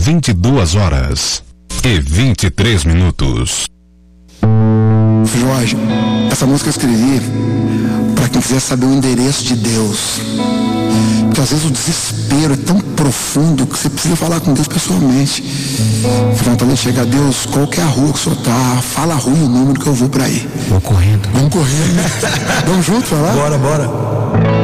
22h23. Jorge, essa música eu escrevi para quem quiser saber o endereço de Deus. Porque às vezes o desespero é tão profundo que você precisa falar com Deus pessoalmente. Falando para ele chegar, Deus, qual que é a rua que o senhor tá? Fala a rua e o número que eu vou para aí. Vou correndo. Vamos correndo. Vamos juntos, vai lá? Bora.